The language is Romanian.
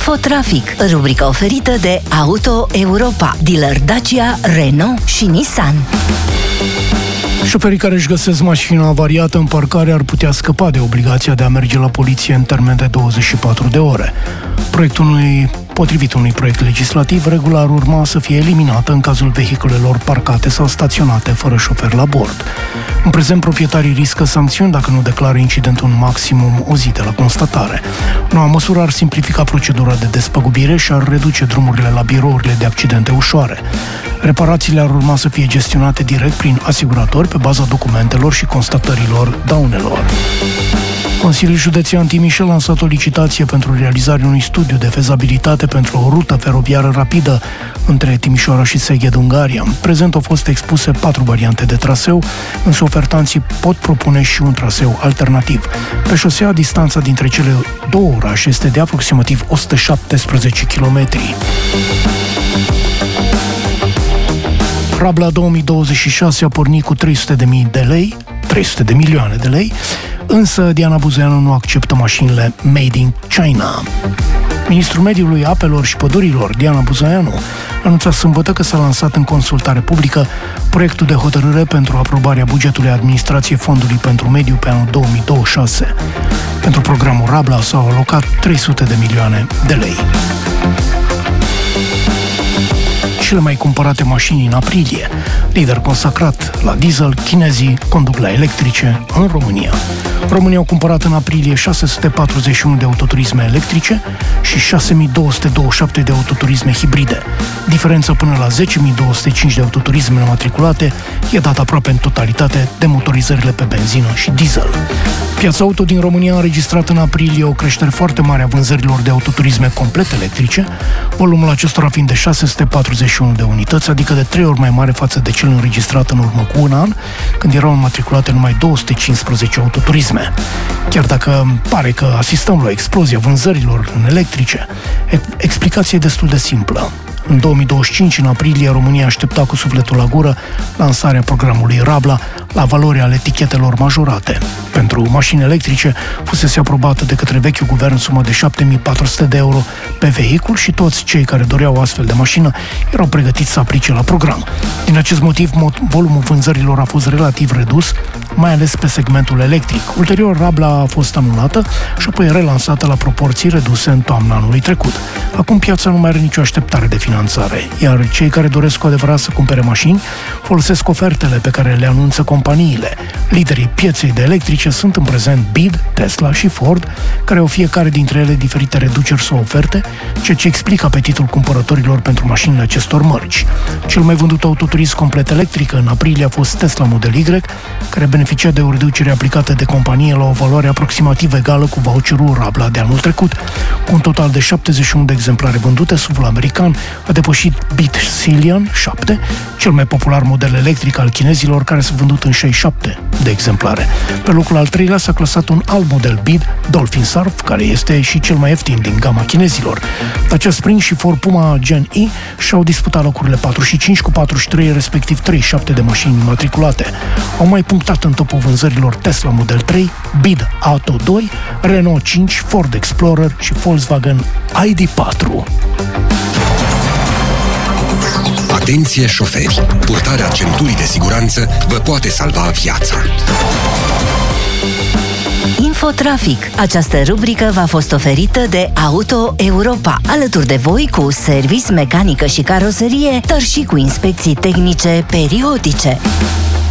Infotrafic, rubrica oferită de Auto Europa, dealer Dacia, Renault și Nissan. Șoferii care își găsesc mașina avariată în parcare ar putea scăpa de obligația de a merge la poliție în termen de 24 de ore. Potrivit unui proiect legislativ, regula ar urma să fie eliminată în cazul vehiculelor parcate sau staționate fără șofer la bord. În prezent, proprietarii riscă sancțiuni dacă nu declară incidentul în maximum o zi de la constatare. Noua măsură ar simplifica procedura de despăgubire și ar reduce drumurile la birourile de accidente ușoare. Reparațiile ar urma să fie gestionate direct prin asiguratori pe baza documentelor și constatărilor daunelor. Consiliul Județean Timiș a lansat o licitație pentru realizarea unui studiu de fezabilitate pentru o rută feroviară rapidă între Timișoara și Szeged, Ungaria. În prezent au fost expuse 4 variante de traseu, însă ofertanții pot propune și un traseu alternativ. Pe șosea, distanța dintre cele două orașe este de aproximativ 117 km. Rabla 2026 a pornit cu 300 de milioane de lei, însă Diana Buzoianu nu acceptă mașinile Made in China. Ministrul Mediului, Apelor și Pădurilor, Diana Buzoianu, a anunțat sâmbătă că s-a lansat în consultare publică proiectul de hotărâre pentru aprobarea bugetului Administrației Fondului pentru Mediu pe anul 2026. Pentru programul Rabla s-au alocat 300 de milioane de lei. Cele mai cumpărate mașini în aprilie. Lider consacrat la diesel, chinezii conduc la electrice în România. România au cumpărat în aprilie 641 de autoturisme electrice și 6227 de autoturisme hibride. Diferența până la 10.205 de autoturisme matriculate e dată aproape în totalitate de motorizările pe benzină și diesel. Piața auto din România a înregistrat în aprilie o creștere foarte mare a vânzărilor de autoturisme complet electrice, volumul acestora fiind de 641 de unități, adică de 3 ori mai mare față de cel înregistrat în urmă cu un an, când erau înmatriculate numai 215 autoturisme. Chiar dacă pare că asistăm la o explozie a vânzărilor în electrice, explicația e destul de simplă. În 2025, în aprilie, România aștepta cu sufletul la gură lansarea programului Rabla la valori ale etichetelor majorate. Pentru mașini electrice fusese aprobată de către vechiul guvern suma de 7.400 de euro pe vehicul și toți cei care doreau astfel de mașină erau pregătiți să aplice la program. Din acest motiv, volumul vânzărilor a fost relativ redus, mai ales pe segmentul electric. Ulterior, Rabla a fost anulată și apoi relansată la proporții reduse în toamna anului trecut. Acum piața nu mai are nicio așteptare de finanțare, iar cei care doresc cu adevărat să cumpere mașini folosesc ofertele pe care le anunță companiile. Liderii pieței de electrice sunt în prezent BYD, Tesla și Ford, care au fiecare dintre ele diferite reduceri sau oferte, ceea ce explică apetitul cumpărătorilor pentru mașinile acestor mărci. Cel mai vândut autoturism complet electric în aprilie a fost Tesla Model Y, care beneficia de o reducere aplicată de companie la o valoare aproximativ egală cu voucherul Rabla de anul trecut. Cu un total de 71 de exemplare vândute, SUV-ul american a depășit BYD Scion 7, cel mai popular model electric al chinezilor, care s-a vândut în 67 de exemplare. Pe locul al treilea s-a clasat un alt model BYD, Dolphin Surf, care este și cel mai ieftin din gama chinezilor. Dacia Spring și Ford Puma Gen E și-au disputat locurile 4 și 5 cu 43, respectiv 37 de mașini matriculate. Au mai punctat în topul vânzărilor Tesla Model 3, BYD Atto 2, Renault 5, Ford Explorer și Volkswagen ID4. Atenție șoferi! Purtarea centurii de siguranță vă poate salva viața. Infotrafic. Această rubrică v-a fost oferită de Auto Europa, alături de voi cu service, mecanică și caroserie, dar și cu inspecții tehnice periodice.